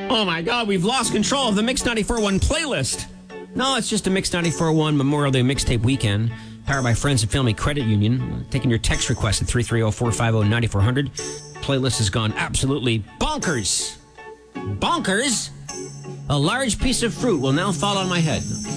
Oh my God, we've lost control of the Mix 94.1 playlist. No, it's just a Mix 94.1 Memorial Day mixtape weekend, powered by Friends and Family Credit Union. Taking your text request at 330-450-9400. Playlist has gone absolutely bonkers. Bonkers? A large piece of fruit will now fall on my head.